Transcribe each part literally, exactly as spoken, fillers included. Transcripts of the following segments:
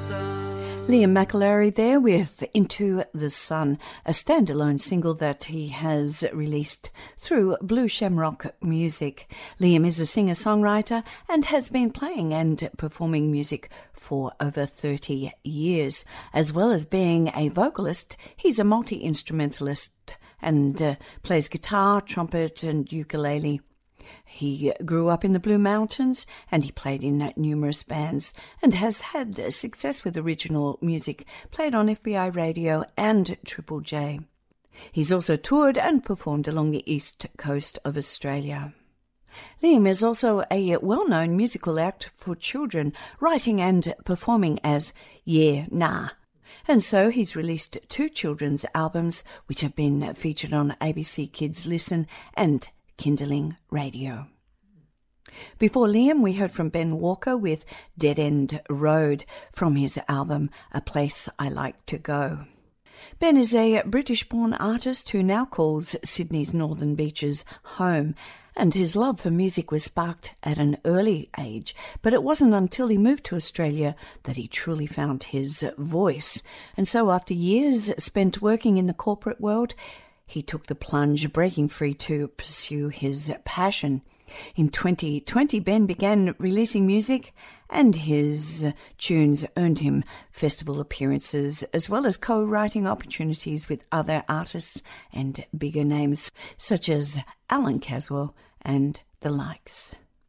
Liam McAlary there with Into the Sun, a standalone single that he has released through Blue Shamrock Music. Liam is a singer-songwriter and has been playing and performing music for over thirty years. As well as being a vocalist, he's a multi-instrumentalist and uh, plays guitar, trumpet and ukulele. He grew up in the Blue Mountains and he played in numerous bands and has had success with original music, played on F B I Radio and Triple J. He's also toured and performed along the east coast of Australia. Liam is also a well-known musical act for children, writing and performing as Yeah Nah. And so he's released two children's albums which have been featured on A B C Kids Listen and Kindling Radio. Before Liam, we heard from Ben Walker with Dead End Road from his album A Place I Like to Go. Ben is a British-born artist who now calls Sydney's Northern Beaches home, and his love for music was sparked at an early age, but it wasn't until he moved to Australia that he truly found his voice. And so after years spent working in the corporate world, he took the plunge, breaking free to pursue his passion. In twenty twenty, Ben began releasing music, and his tunes earned him festival appearances, as well as co-writing opportunities with other artists and bigger names, such as Alan Caswell and the likes.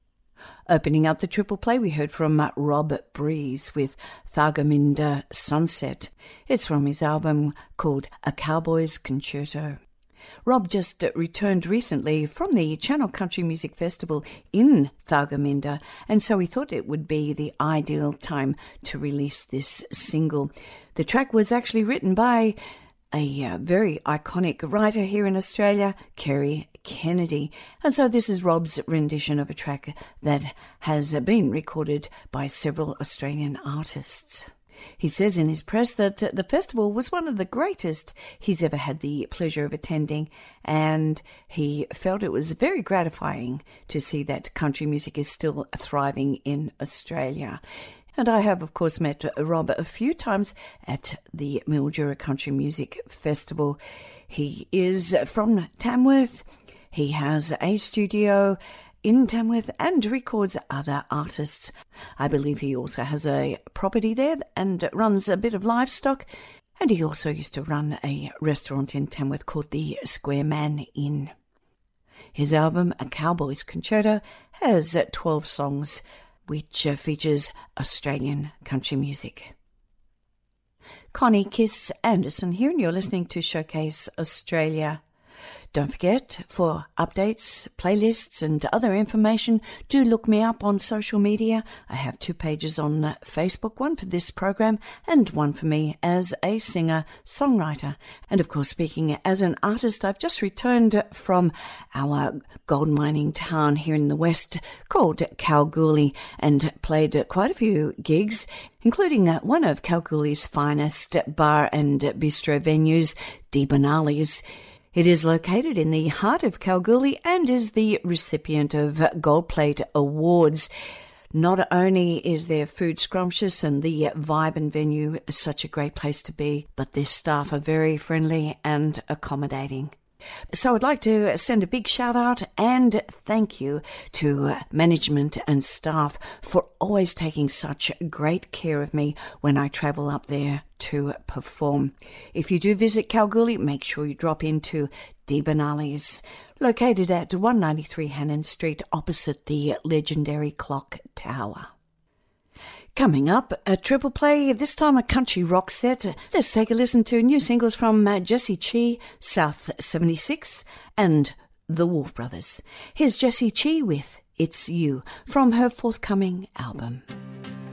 Opening up the triple play, we heard from Rob Breeze with Thargomindah Sunset. It's from his album called A Cowboy's Concerto. Rob just returned recently from the Channel Country Music Festival in Thargomindah, and so he thought it would be the ideal time to release this single. The track was actually written by a uh, very iconic writer here in Australia, Kerry Kennedy, and so this is Rob's rendition of a track that has been recorded by several Australian artists. He says in his press that the festival was one of the greatest he's ever had the pleasure of attending, and he felt it was very gratifying to see that country music is still thriving in Australia. And I have, of course, met Rob a few times at the Mildura Country Music Festival. He is from Tamworth. He has a studio in Tamworth and records other artists. I believe he also has a property there and runs a bit of livestock, and he also used to run a restaurant in Tamworth called the Square Man Inn. His album, A Cowboy's Concerto, has twelve songs, which features Australian country music. Connie Kiss Anderson here, and you're listening to Showcase Australia. Don't forget, for updates, playlists and other information, do look me up on social media. I have two pages on Facebook, one for this program and one for me as a singer-songwriter. And of course, speaking as an artist, I've just returned from our gold mining town here in the west called Kalgoorlie and played quite a few gigs, including one of Kalgoorlie's finest bar and bistro venues, Dee Benali's. It is located in the heart of Kalgoorlie and is the recipient of Gold Plate Awards. Not only is their food scrumptious and the vibe and venue is such a great place to be, but their staff are very friendly and accommodating. So I'd like to send a big shout out and thank you to management and staff for always taking such great care of me when I travel up there to perform. If you do visit Kalgoorlie, make sure you drop into Dee Benali's, located at one ninety-three Hannon Street opposite the legendary Clock Tower. Coming up, a triple play, this time a country rock set. Let's take a listen to new singles from uh, Jessie Chi, South seventy-six, and the Wolf Brothers. Here's Jessie Chi with It's You from her forthcoming album.